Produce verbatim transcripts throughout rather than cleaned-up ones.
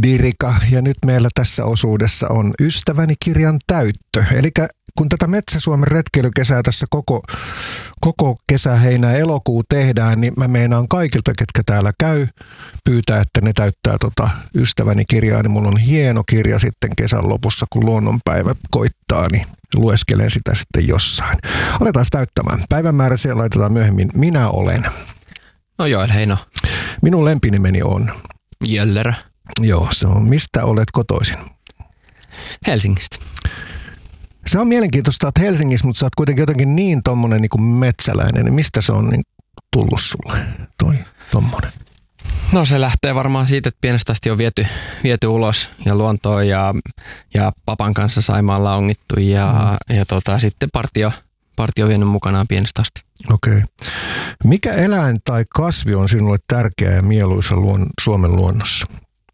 Dirika ja nyt meillä tässä osuudessa on Ystäväni kirjan täyttö. Eli kun tätä Metsä-Suomen retkeilykesää tässä koko, koko kesä, heinä ja elokuu tehdään, niin mä meinaan kaikilta, ketkä täällä käy, pyytää, että ne täyttää tota Ystäväni kirjaa. Niin mulla on hieno kirja sitten kesän lopussa, kun luonnonpäivä koittaa, niin lueskelen sitä sitten jossain. Aletaan täyttämään. Päivämäärä siellä laitetaan myöhemmin. Minä olen. No Joel Heino. Minun lempinimeni on Jöllerä. Joo, se on. Mistä olet kotoisin? Helsingistä. Se on mielenkiintoista, että Helsingissä, mutta sä oot kuitenkin jotenkin niin tommonen niin kuin metsäläinen. Niin mistä se on niin tullut sulle, toi tommonen? No se lähtee varmaan siitä, että pienestä asti on viety, viety ulos ja luontoon ja, ja papan kanssa Saimaalla ongittu ja, mm. ja tota, sitten partio, partio vienyt mukanaan pienestä asti. Okei. Okay. Mikä eläin tai kasvi on sinulle tärkeä ja mieluisa luon, Suomen luonnossa?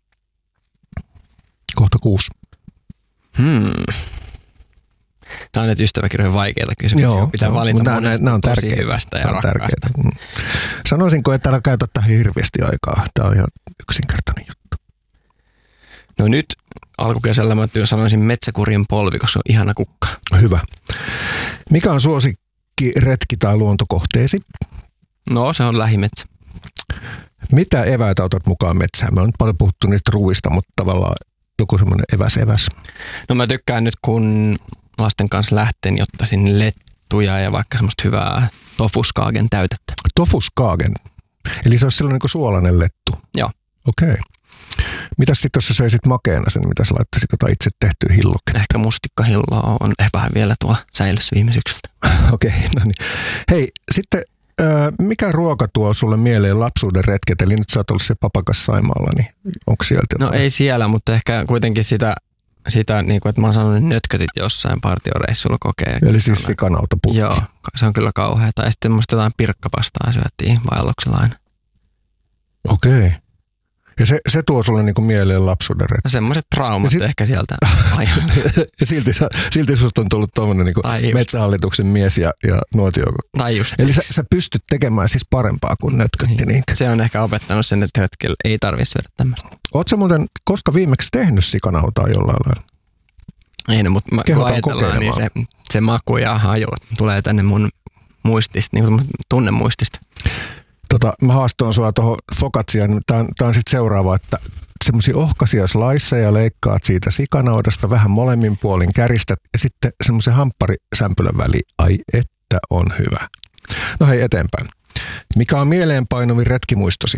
Kohta kuusi. Hmm. Tämä on nyt ystäväkirjojen vaikeita kysymyksiä. Joo, pitää joo, valita monesta nämä, nämä on tosi tärkeitä, hyvästä ja rakkaasta. Mm. Sanoisinko, että älä käytä tähän hirveästi aikaa. Tämä on ihan yksinkertainen juttu. No nyt alkukesällä mä sanoisin metsäkurjen polvi, koska se on ihana kukka. Hyvä. Mikä on suosikki retki tai luontokohteesi? No se on lähimetsä. Mitä eväitä otat mukaan metsään? Me on nyt paljon puhuttu niistä ruuista, mutta tavallaan joku semmoinen eväs eväs. No mä tykkään nyt, kun lasten kanssa lähten, jotta sinne lettuja ja vaikka semmoista hyvää tofuskaagen täytettä. Tofuskaagen? Eli se olisi sellainen kuin suolainen lettu? Joo. Okei. Okay. Mitäs sitten, jos sä söisit makeana sen, mitä sä laittaisit jotain itse tehtyä hilloketta? Ehkä mustikkahilloa on vähän vielä tuo säilössä viime syksyltä. Okei, okay, no niin. Hei, sitten mikä ruoka tuo sulle mieleen lapsuuden retket? Eli nyt sä oot ollut se papakas Saimaalla, niin onko sieltä jotain? No ei siellä, mutta ehkä kuitenkin sitä, sitä niin kuin, että mä oon sanonut nötkötit jossain partioreissulla kokea. Eli siis sikanautapukki. Joo, se on kyllä kauheata. Ja sitten musta jotain pirkkapastaa syöttiin vaelluksella aina. Okei. Okay. Ja se, se tuo sulle niinku mieleen lapsuuden retket? No semmoiset traumat sit ehkä sieltä. Ja silti, silti susta on tullut tommonen niinku metsähallituksen mies ja, ja nuotiokokko. Eli sä, sä pystyt tekemään siis parempaa kuin nötkötti. Niin. Se on ehkä opettanut sen, että hetkellä ei tarvitse syödä tämmöistä. Oot sä muuten koska viimeksi tehnyt sikanautaa jollain lailla? Ei no, mutta kun ajatellaan, niin se, se maku ja haju tulee tänne mun muistista, niin kuin tunnemuistista. Tota, mä haastoin sua tuohon fokatsiaan. Tää on, tää on sitten seuraava, että semmoisia ohkaisia sliceja leikkaat siitä sikanaudasta, vähän molemmin puolin käristät ja sitten semmoisen hampparisämpylän väliin. Ai että on hyvä. No hei, eteenpäin. Mikä on mieleenpainuvin retkimuistosi?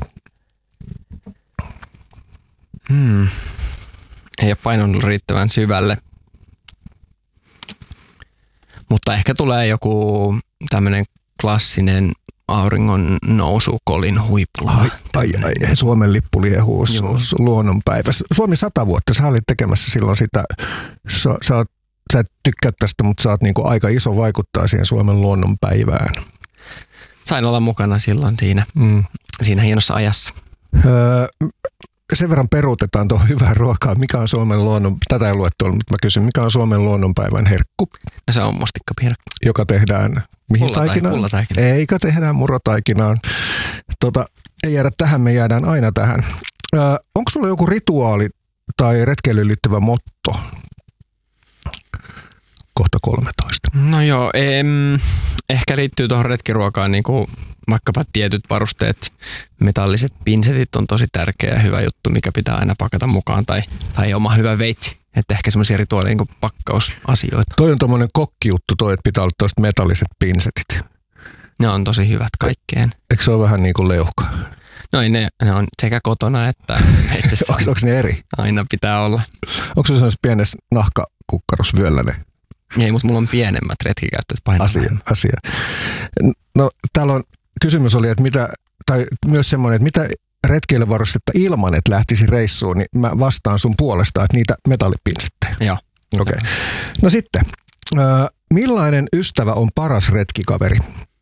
Hmm. Ei ole painunut riittävän syvälle. Mutta ehkä tulee joku tämmöinen klassinen auringon nousu Kolin huipulla. Ai, ai, ai, Suomen lippu liehuu luonnonpäivä. Suomi sata vuotta, sä olit tekemässä silloin sitä, sä, sä, oot, sä et tykkää tästä, mutta sä oot niinku aika iso vaikuttaa siihen Suomen luonnonpäivään. Sain olla mukana silloin siinä, mm. siinä hienossa ajassa. Öö, sen verran peruutetaan tuohon hyvää ruokaa. Mikä on Suomen luonnon, tätä ei luettu, mutta mä kysyn, mikä on Suomen luonnonpäivän herkku? No se on mustikkapiirakka. Joka tehdään mihin taikinaan? Pullataikinaan. Eikä tehdään murotaikinaan. Tota, ei jäädä tähän, me jäädään aina tähän. Öö, onko sulla joku rituaali tai retkeilyyn liittyvä motto? Kohta kolmetoista. No joo, em, ehkä liittyy tuohon retkiruokaan niin kuin vaikkapa tietyt varusteet. Metalliset pinsetit on tosi tärkeä ja hyvä juttu, mikä pitää aina pakata mukaan. Tai, tai oma hyvä veitsi. Että ehkä semmoisia rituaaleja niin kuin pakkausasioita. Toi on tommonen kokkijuttu toi, että pitää olla tosta metalliset pinsetit. Ne on tosi hyvät kaikkeen. Eikö se ole vähän niin kuin leuhka? No ne, ne on sekä kotona että metsässä. Onko, onko ne eri? Aina pitää olla. Onko se sellaisessa pienessä nahkakukkarusvyöllä ne? Ei, mutta mulla on pienemmät retkikäyttöt painaa. Asia, asia. No täällä on, kysymys oli, että mitä, tai myös semmoinen, että mitä retkeilyvarustetta ilman, että lähtisi reissuun, niin mä vastaan sun puolesta, että niitä metallipinsettejä. Joo. Okei. Okay. No sitten, äh, millainen ystävä on paras retkikaveri?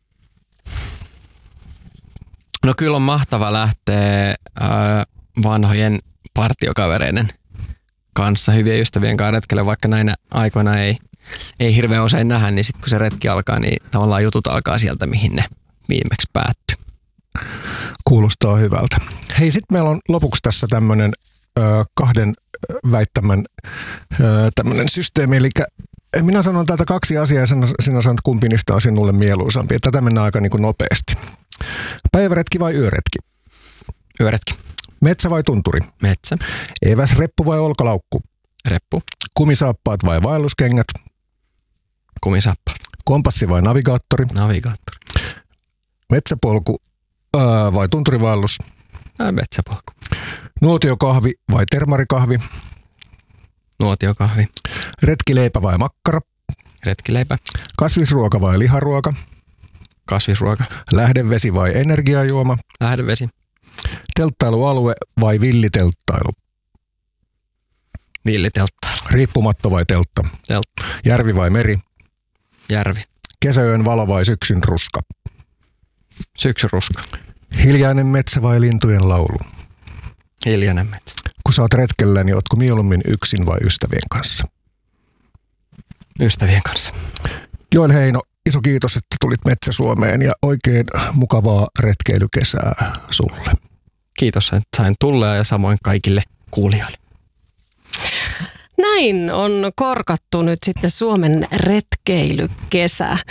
No kyllä on mahtava lähteä äh, vanhojen partiokavereiden kanssa, hyvien ystävien kanssa retkelle, vaikka näinä aikoina ei, ei hirveän usein nähdä, niin sitten kun se retki alkaa, niin tavallaan jutut alkaa sieltä, mihin ne viimeksi päättyy. Kuulostaa hyvältä. Hei, sitten meillä on lopuksi tässä tämmöinen ö, kahden väittämän ö, tämmöinen systeemi. Eli minä sanon täältä kaksi asiaa ja sinä, sinä sanot, kumpi niistä on sinulle mieluisampi. Tätä mennään aika niin kuin nopeasti. Päiväretki vai yöretki? Yöretki. Metsä vai tunturi? Metsä. Eväsreppu vai olkalaukku? Reppu. Kumisaappaat vai vaelluskengät? Kumisaappaat. Kompassi vai navigaattori? Navigaattori. Metsäpolku ää, vai tunturivaellus? Ää, metsäpolku. Nuotiokahvi vai termarikahvi? Nuotiokahvi. Retkileipä vai makkara? Retkileipä. Kasvisruoka vai liharuoka? Kasvisruoka. Lähdevesi vai energiajuoma? Lähdevesi. Telttailualue vai villitelttailu? Villitelttailu. Riippumatto vai teltta? Teltta. Järvi vai meri? Järvi. Kesäyön valo vai syksyn ruska? Syksyruska. Hiljainen metsä vai lintujen laulu? Hiljainen metsä. Kun sä oot retkellä, niin ootko mieluummin yksin vai ystävien kanssa? Ystävien kanssa. Joel Heino, iso kiitos, että tulit Metsä Suomeen ja oikein mukavaa retkeilykesää sulle. Kiitos, että sain tulla ja samoin kaikille kuulijoille. Näin on korkattu nyt sitten Suomen retkeilykesä. Öm,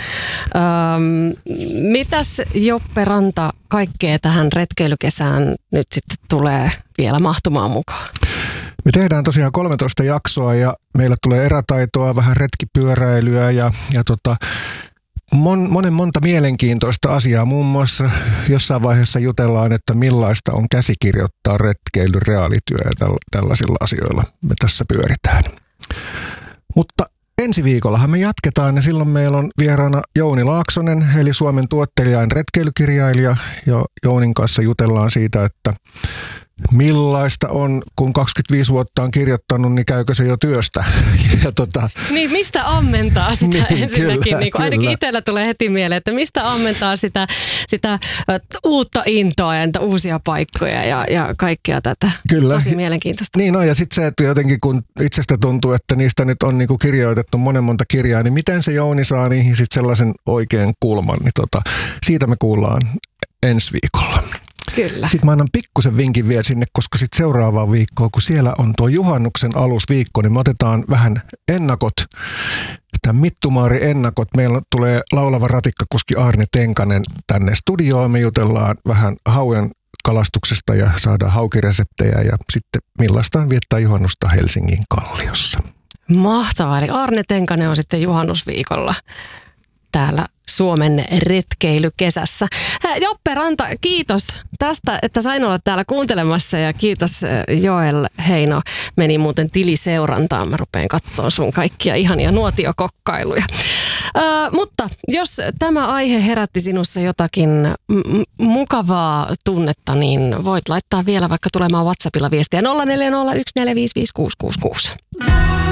mitäs Joppe Ranta kaikkea tähän retkeilykesään nyt sitten tulee vielä mahtumaan mukaan? Me tehdään tosiaan kolmetoista jaksoa ja meillä tulee erätaitoa, vähän retkipyöräilyä ja, ja tota, mon, monen monta mielenkiintoista asiaa. Muun muassa jossain vaiheessa jutellaan, että millaista on käsikirjoittaa retkeily, reaalityö ja täl, tällaisilla asioilla me tässä pyöritään. Mutta ensi viikollahan me jatketaan ja silloin meillä on vieraana Jouni Laaksonen, eli Suomen tuottelijain retkeilykirjailija. Ja Jounin kanssa jutellaan siitä, että millaista on, kun kaksikymmentäviisi vuotta on kirjoittanut, niin käykö se jo työstä? Ja tota, niin, mistä ammentaa sitä niin, ensinnäkin? kyllä, niin ainakin kyllä. itsellä tulee heti mieleen, että mistä ammentaa sitä, sitä uutta intoa ja uusia paikkoja ja, ja kaikkea tätä. Kyllä. Tosi mielenkiintoista. Niin on, ja sitten se, että jotenkin kun itsestä tuntuu, että niistä nyt on niinku kirjoitettu monen monta kirjaa, niin miten se Jouni saa niihin sitten sellaisen oikean kulman, niin tota, siitä me kuullaan ensi viikolla. Kyllä. Sitten mä annan pikkusen vinkin vielä sinne, koska sitten seuraavaan viikkoon, kun siellä on tuo juhannuksen alusviikko, niin me otetaan vähän ennakot, tämän Mittumaari ennakot. Meillä tulee laulava ratikkakuski Arne Tenkanen tänne studioon. Me jutellaan vähän hauen kalastuksesta ja saadaan haukireseptejä ja sitten millaista on viettää juhannusta Helsingin Kalliossa. Mahtavaa. Eli Arne Tenkanen on sitten juhannusviikolla täällä Suomen retkeilykesässä. Joppe Ranta, kiitos tästä, että sain olla täällä kuuntelemassa ja kiitos Joel Heino. Meni muuten tiliseurantaan. Mä rupean katsoa sun kaikkia ihania nuotiokokkailuja. Ö, mutta jos tämä aihe herätti sinussa jotakin m- mukavaa tunnetta, niin voit laittaa vielä vaikka tulemaan WhatsAppilla viestiä nolla neljä nolla yksi neljä viisi viisi kuusi kuusi kuusi.